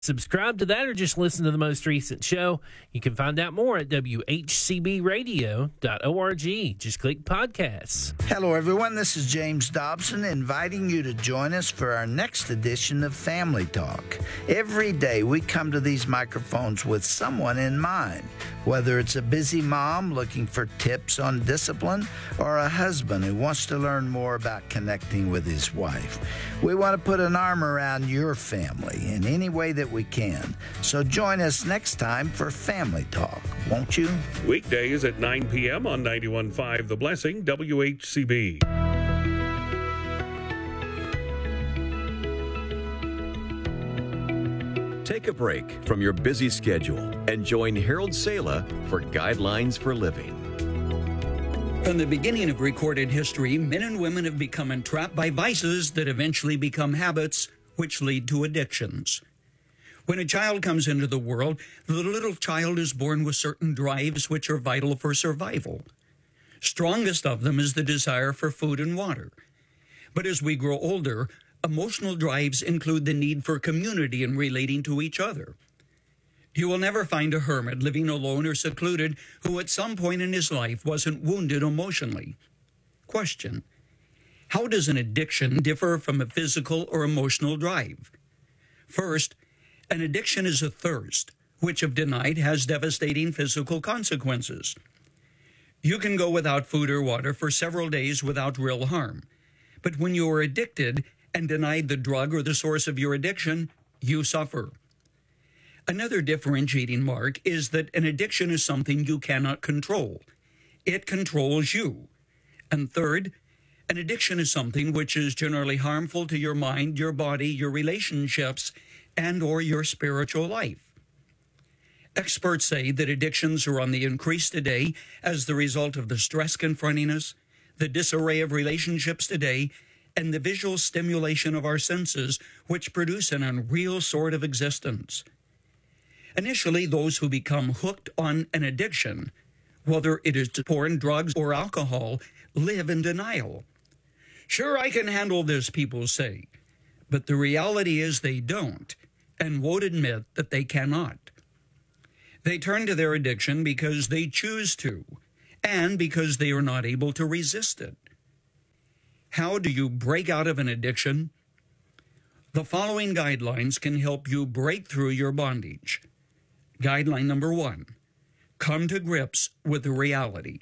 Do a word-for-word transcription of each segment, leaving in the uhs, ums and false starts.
Subscribe to that or just listen to the most recent show. You can find out more at w h c b radio dot org. Just click podcasts. Hello, everyone. This is James Dobson inviting you to join us for our next edition of Family Talk. Every day we come to these microphones with someone in mind, whether it's a busy mom looking for tips on discipline or a husband who wants to learn more about connecting with his wife. We want to put an arm around your family in any way that we can. So join us next time for Family Talk, won't you? Weekdays at nine p.m. on ninety-one point five The Blessing, W H C B. Take a break from your busy schedule and join Harold Sala for Guidelines for Living. From the beginning of recorded history, men and women have become entrapped by vices that eventually become habits, which lead to addictions. When a child comes into the world, the little child is born with certain drives which are vital for survival. Strongest of them is the desire for food and water. But as we grow older, emotional drives include the need for community and relating to each other. You will never find a hermit living alone or secluded who at some point in his life wasn't wounded emotionally. Question: how does an addiction differ from a physical or emotional drive? First, an addiction is a thirst, which if denied has devastating physical consequences. You can go without food or water for several days without real harm. But when you are addicted and denied the drug or the source of your addiction, you suffer. Another differentiating mark is that an addiction is something you cannot control. It controls you. And third, an addiction is something which is generally harmful to your mind, your body, your relationships, and or your spiritual life. Experts say that addictions are on the increase today as the result of the stress confronting us, the disarray of relationships today, and the visual stimulation of our senses, which produce an unreal sort of existence. Initially, those who become hooked on an addiction, whether it is to porn, drugs, or alcohol, live in denial. Sure, I can handle this, people say. But the reality is they don't, and won't admit that they cannot. They turn to their addiction because they choose to, and because they are not able to resist it. How do you break out of an addiction? The following guidelines can help you break through your bondage. Guideline number one: come to grips with the reality.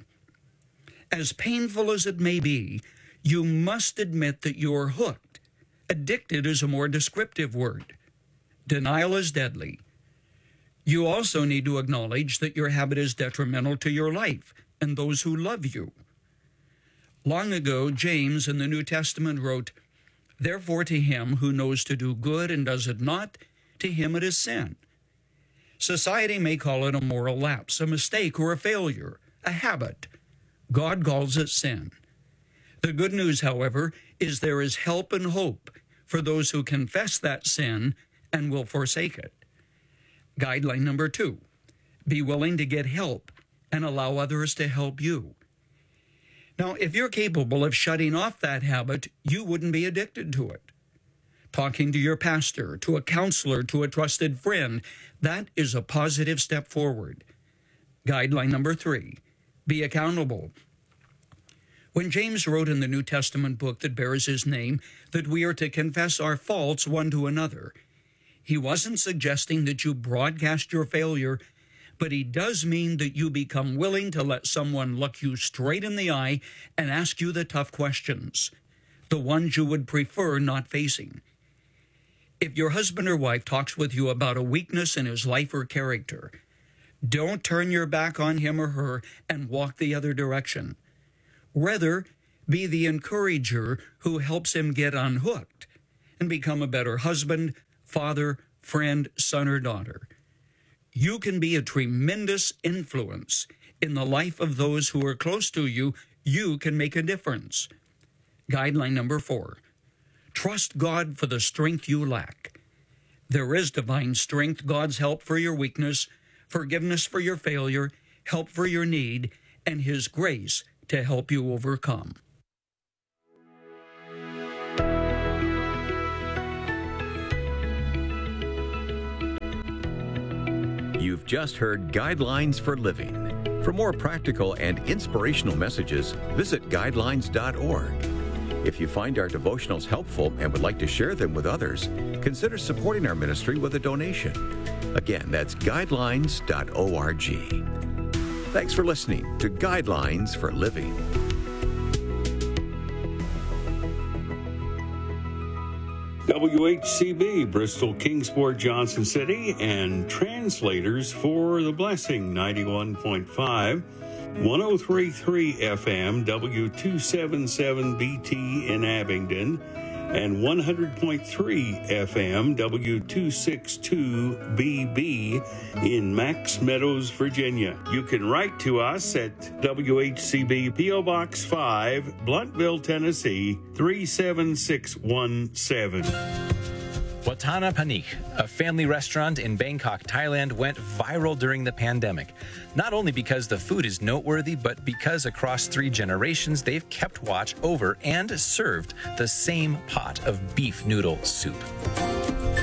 As painful as it may be, you must admit that you're hooked. Addicted is a more descriptive word. Denial is deadly. You also need to acknowledge that your habit is detrimental to your life and those who love you. Long ago, James in the New Testament wrote, "Therefore to him who knows to do good and does it not, to him it is sin." Society may call it a moral lapse, a mistake, or a failure, a habit. God calls it sin. The good news, however, is there is help and hope for those who confess that sin and will forsake it. Guideline number two: be willing to get help and allow others to help you. Now, if you're capable of shutting off that habit, you wouldn't be addicted to it. Talking to your pastor, to a counselor, to a trusted friend, that is a positive step forward. Guideline number three: be accountable. When James wrote in the New Testament book that bears his name that we are to confess our faults one to another, he wasn't suggesting that you broadcast your failure, but he does mean that you become willing to let someone look you straight in the eye and ask you the tough questions, the ones you would prefer not facing. If your husband or wife talks with you about a weakness in his life or character, don't turn your back on him or her and walk the other direction. Rather, be the encourager who helps him get unhooked and become a better husband, father, friend, son, or daughter. You can be a tremendous influence in the life of those who are close to you. You can make a difference. Guideline number four: trust God for the strength you lack. There is divine strength, God's help for your weakness, forgiveness for your failure, help for your need, and His grace to help you overcome. You've just heard Guidelines for Living. For more practical and inspirational messages, visit guidelines dot org. If you find our devotionals helpful and would like to share them with others, consider supporting our ministry with a donation. Again, that's guidelines dot org. Thanks for listening to Guidelines for Living. W H C B, Bristol, Kingsport, Johnson City, and translators for The Blessing, ninety-one point five, one oh three point three F M, W two seventy-seven B T in Abingdon, and one hundred point three F M, W two sixty-two B B in Max Meadows, Virginia. You can write to us at W H C B, P O Box five, Bluntville, Tennessee, three seven six one seven. Watana Panik, a family restaurant in Bangkok, Thailand, went viral during the pandemic. Not only because the food is noteworthy, but because across three generations, they've kept watch over and served the same pot of beef noodle soup.